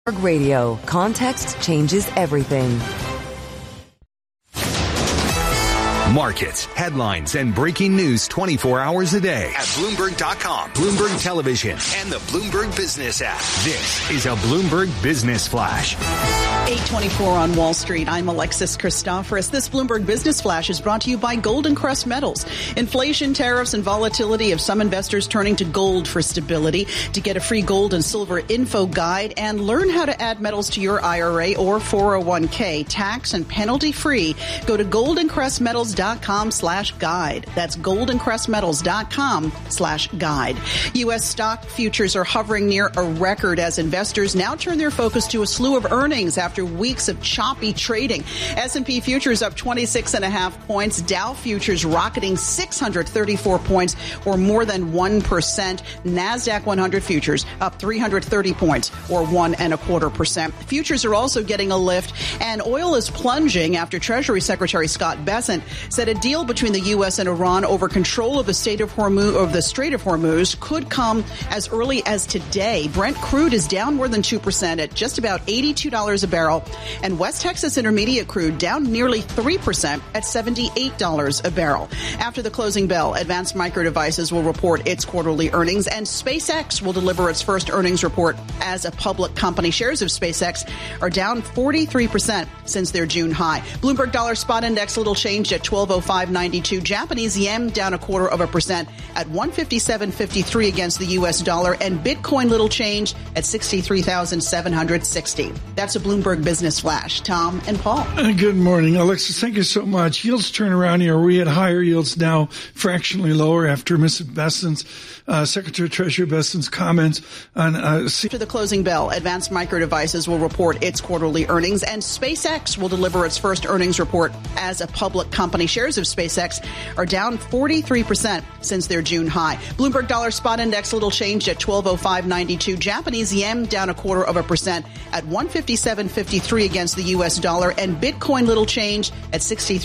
Radio. Context changes everything. Markets, headlines, and breaking news 24 hours a day at Bloomberg.com, Bloomberg Television, and the Bloomberg Business app. This is a Bloomberg Business Flash. 8:24 on Wall Street. I'm Alexis Christoforous. This Bloomberg Business Flash is brought to you by Golden Crest Metals. Inflation, tariffs, and volatility have some investors turning to gold for stability. To get a free gold and silver info guide and learn how to add metals to your IRA or 401k, tax and penalty free, go to goldencrestmetals.com/guide. That's goldencrestmetals.com/guide. U.S. stock futures are hovering near a record as investors now turn their focus to a slew of earnings after weeks of choppy trading. S&P futures up 26.5 points. Dow futures rocketing 634 points or more than 1%. NASDAQ 100 futures up 330 points or 1.25%. Futures are also getting a lift, and oil is plunging after Treasury Secretary Scott Bessent said a deal between the U.S. and Iran over control of the Strait of Hormuz could come as early as today. Brent crude is down more than 2% at just about $82 a barrel, and West Texas Intermediate crude down nearly 3% at $78 a barrel. After the closing bell, Advanced Micro Devices will report its quarterly earnings, and SpaceX will deliver its first earnings report as a public company. Shares of SpaceX are down 43% since their June high. Bloomberg Dollar Spot Index little changed at 1205.92. Japanese yen down 0.25% at 157.53 against the U.S. dollar, and Bitcoin little change at 63,760. That's a Bloomberg Business Flash. Tom and Paul. Good morning, Alexis. Thank you so much. Yields turn around here. We had higher yields, now fractionally lower after Mrs. Bessent's, Secretary of Treasury Bessent's comments on. After the closing bell, Advanced Micro Devices will report its quarterly earnings, and SpaceX will deliver its first earnings report as a public company. Shares of SpaceX are down 43% since their June high. Bloomberg Dollar Spot Index little changed at 1205.92. Japanese yen down 0.25% at 157.53 against the U.S. dollar, and Bitcoin little change at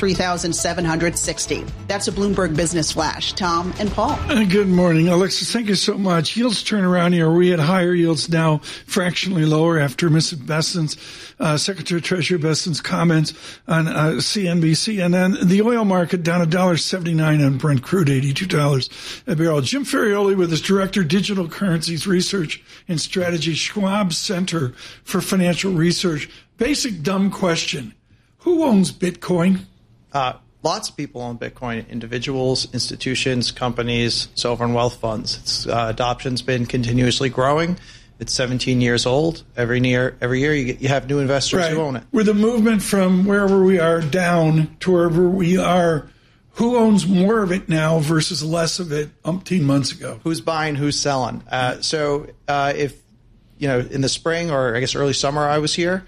63,760. That's a Bloomberg Business Flash. Tom and Paul. Good morning, Alexis. Thank you so much. Yields turn around here. We had higher yields, now fractionally lower after Mrs. Bessent's, Secretary of Treasury Bessent's comments on CNBC. And then the oil market down $1.79 on Brent crude, $82 a barrel. Jim Ferrioli with his Director, Digital Currencies Research and Strategy, Schwab Center for Financial Research. Basic dumb question. Who owns Bitcoin? Lots of people own Bitcoin, individuals, institutions, companies, sovereign wealth funds. Its adoption's been continuously growing. It's 17 years old. Every year you have new investors who own it. With the movement from wherever we are down to wherever we are, who owns more of it now versus less of it umpteen months ago? Who's buying, who's selling? So if, in the spring or I guess early summer I was here,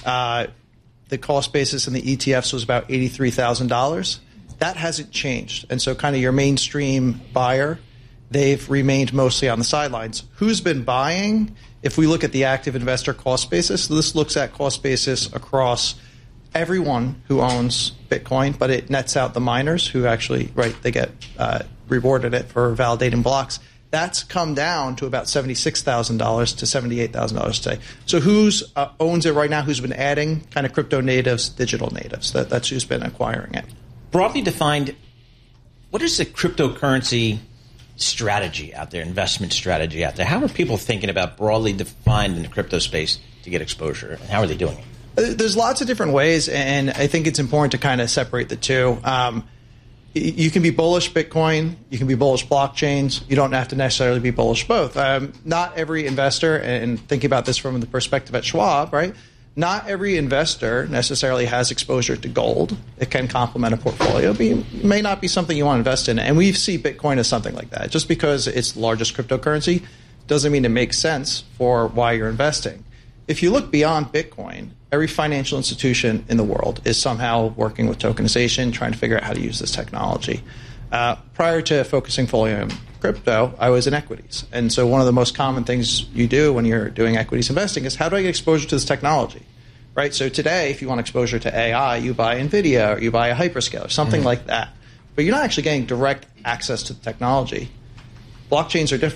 the cost basis in the ETFs was about $83,000. That hasn't changed. And so kind of your mainstream buyer, they've remained mostly on the sidelines. Who's been buying? If we look at the active investor cost basis, this looks at cost basis across everyone who owns Bitcoin, but it nets out the miners who actually, they get rewarded it for validating blocks. That's come down to about $76,000 to $78,000 today. So who's owns it right now? Who's been adding kind of crypto natives, digital natives? That's who's been acquiring it. Broadly defined, what is the cryptocurrency strategy out there, investment strategy out there? How are people thinking about broadly defined in the crypto space to get exposure, and how are they doing it? There's lots of different ways, and I think it's important to kind of separate the two. You can be bullish Bitcoin, you can be bullish blockchains. You don't have to necessarily be bullish both. Not every investor, and thinking about this from the perspective at Schwab, right? Not every investor necessarily has exposure to gold. It can complement a portfolio, but it may not be something you want to invest in. And we see Bitcoin as something like that. Just because it's the largest cryptocurrency doesn't mean it makes sense for why you're investing. If you look beyond Bitcoin, every financial institution in the world is somehow working with tokenization, trying to figure out how to use this technology. Prior to focusing fully on crypto, I was in equities. And so one of the most common things you do when you're doing equities investing is, how do I get exposure to this technology? Right? So today, if you want exposure to AI, you buy NVIDIA or you buy a hyperscaler, something like that. But you're not actually getting direct access to the technology. Blockchains are different.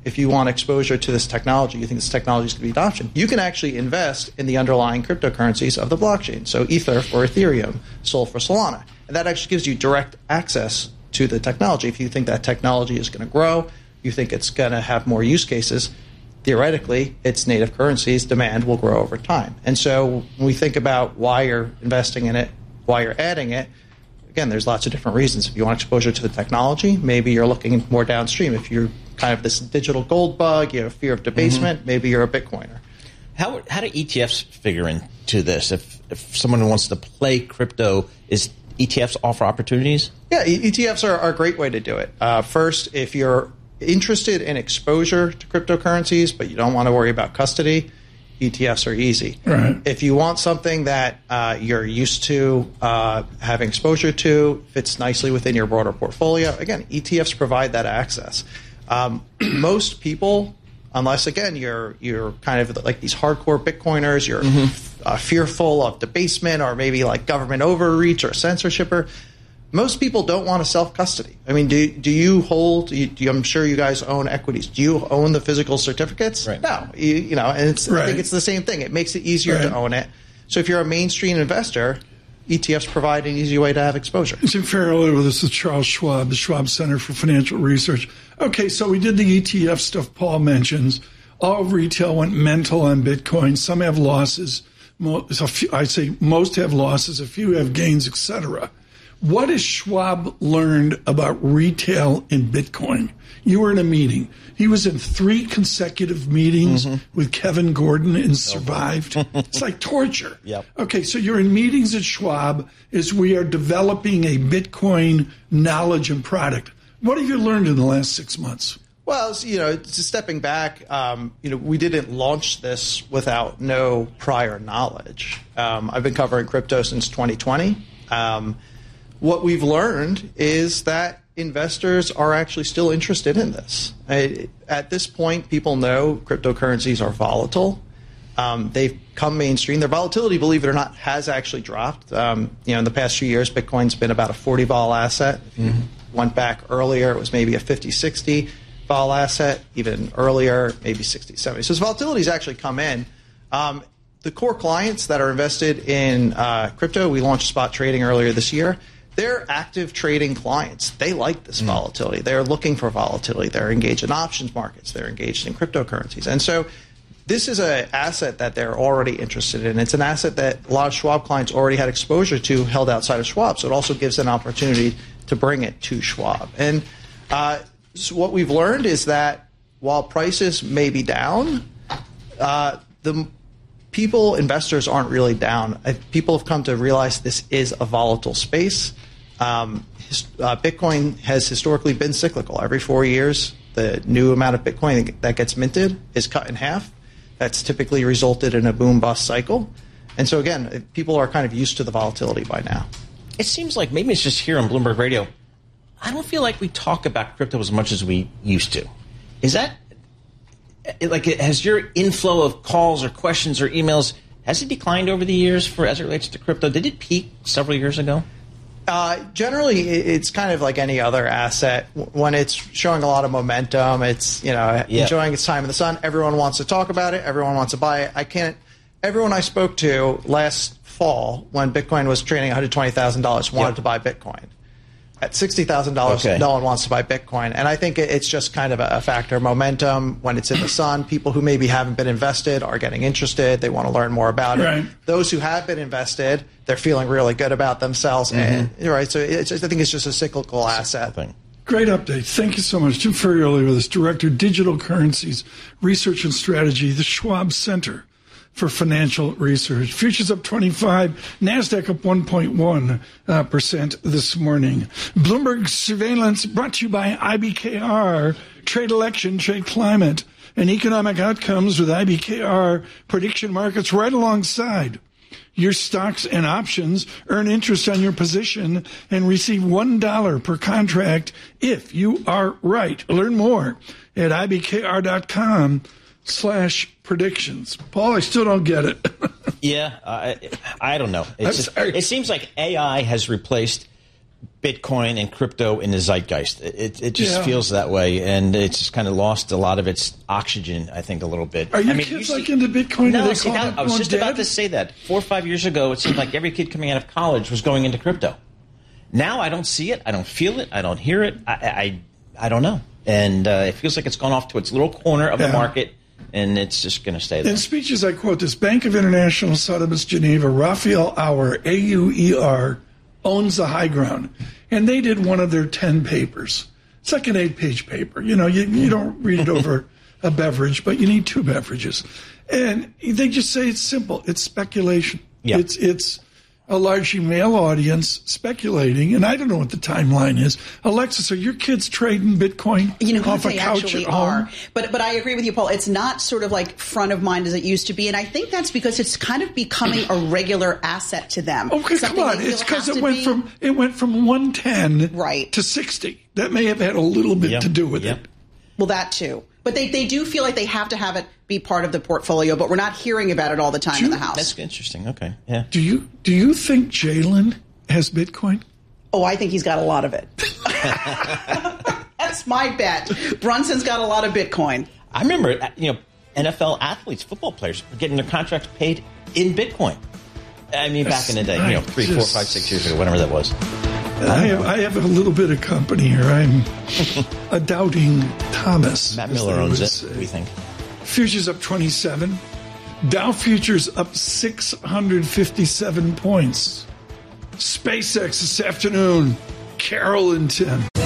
if you want exposure to this technology, you think this technology is going to be adoption, you can actually invest in the underlying cryptocurrencies of the blockchain. So Ether for Ethereum, Sol for Solana. And that actually gives you direct access to the technology. If you think that technology is going to grow, you think it's going to have more use cases, theoretically, its native currencies demand will grow over time. And so when we think about why you're investing in it, why you're adding it, again, there's lots of different reasons. If you want exposure to the technology, maybe you're looking more downstream. If you're kind of this digital gold bug, you have a fear of debasement, maybe you're a Bitcoiner. How do ETFs figure into this? If someone wants to play crypto, is ETFs offer opportunities? Yeah, ETFs are a great way to do it. First, if you're interested in exposure to cryptocurrencies, but you don't want to worry about custody, ETFs are easy. Right. If you want something that you're used to having exposure to, fits nicely within your broader portfolio, again, ETFs provide that access. Most people, unless, again, you're kind of like these hardcore Bitcoiners, you're fearful of debasement or maybe like government overreach or censorship, most people don't want to self-custody. I mean, do you hold? I'm sure you guys own equities. Do you own the physical certificates? Right. No. You know, and I think it's the same thing. It makes it easier to own it. So if you're a mainstream investor, ETFs provide an easy way to have exposure. Jim Farrell, this is Charles Schwab, the Schwab Center for Financial Research. Okay, so we did the ETF stuff Paul mentions. All of retail went mental on Bitcoin. Some have losses. I'd say most have losses. A few have gains, etc. What has Schwab learned about retail in Bitcoin? You were in a meeting. He was in 3 consecutive meetings with Kevin Gordon and survived. It's like torture. Yep. Okay, so you're in meetings at Schwab as we are developing a Bitcoin knowledge and product. What have you learned in the last 6 months? Well, just stepping back, we didn't launch this without no prior knowledge. I've been covering crypto since 2020. What we've learned is that investors are actually still interested in this. At this point, people know cryptocurrencies are volatile. They've come mainstream. Their volatility, believe it or not, has actually dropped. In the past few years, Bitcoin's been about a 40 vol asset. If you went back earlier, it was maybe a 50, 60 vol asset. Even earlier, maybe 60, 70. So its volatility's actually come in. The core clients that are invested in crypto, we launched spot trading earlier this year. They're active trading clients. They like this volatility. They're looking for volatility. They're engaged in options markets. They're engaged in cryptocurrencies. And so this is an asset that they're already interested in. It's an asset that a lot of Schwab clients already had exposure to, held outside of Schwab. So it also gives an opportunity to bring it to Schwab. And so what we've learned is that while prices may be down, the investors aren't really down. People have come to realize this is a volatile space. Bitcoin has historically been cyclical. Every 4 years, the new amount of Bitcoin that gets minted is cut in half. That's typically resulted in a boom-bust cycle. And so, again, people are kind of used to the volatility by now. It seems like maybe it's just here on Bloomberg Radio. I don't feel like we talk about crypto as much as we used to. Is that like, has your inflow of calls or questions or emails, has it declined over the years as it relates to crypto? Did it peak several years ago? Generally, it's kind of like any other asset. When it's showing a lot of momentum, it's enjoying its time in the sun. Everyone wants to talk about it. Everyone wants to buy it. Everyone I spoke to last fall when Bitcoin was trading $120,000 wanted to buy Bitcoin. At $60,000, no one wants to buy Bitcoin. And I think it's just kind of a factor of momentum. When it's in the sun, people who maybe haven't been invested are getting interested. They want to learn more about it. Those who have been invested, they're feeling really good about themselves. And so I think it's just a cyclical asset. Great update. Thank you so much. Jim Ferrioli with us, Director, Digital Currencies, Research and Strategy, the Schwab Center for Financial Research. Futures up 25, NASDAQ up 1.1% this morning. Bloomberg Surveillance brought to you by IBKR, Trade Election, Trade Climate, and Economic Outcomes with IBKR prediction markets right alongside your stocks and options. Earn interest on your position and receive $1 per contract if you are right. Learn more at ibkr.com/predictions. Paul, I still don't get it. I don't know. It seems like AI has replaced Bitcoin and crypto in the zeitgeist. It just feels that way, and it's just kind of lost a lot of its oxygen, I think, a little bit. Are your kids into Bitcoin? No, I was just about to say that. 4 or 5 years ago, it seemed like every kid coming out of college was going into crypto. Now I don't see it. I don't feel it. I don't hear it. I don't know. And it feels like it's gone off to its little corner of the market, and it's just going to stay there. In speeches, I quote this: Bank of International Settlements, Geneva, Raphael Auer, AUER, owns the high ground. And they did one of their 10 papers. It's like an 8-page paper. You don't read it over a beverage, but you need 2 beverages. And they just say it's simple. It's speculation. Yep. It's a largely male audience speculating, and I don't know what the timeline is. Alexis, are your kids trading Bitcoin off a couch at home? But I agree with you, Paul. It's not sort of like front of mind as it used to be, and I think that's because it's kind of becoming a regular asset to them. Okay, come on. It's because it went from 110 to 60. That may have had a little bit to do with it. Well, that too. But they do feel like they have to have it be part of the portfolio, but we're not hearing about it all the time in the house. That's interesting. Okay. Yeah. Do you think Jalen has Bitcoin? Oh, I think he's got a lot of it. That's my bet. Brunson's got a lot of Bitcoin. I remember, NFL athletes, football players, getting their contracts paid in Bitcoin. I mean, back in the day, 3, 4, 5, 6 years ago, whatever that was. I have a little bit of company here. I'm a doubting Thomas. Matt Miller owns it, we think. Futures up 27. Dow futures up 657 points. SpaceX this afternoon. Carol and Tim.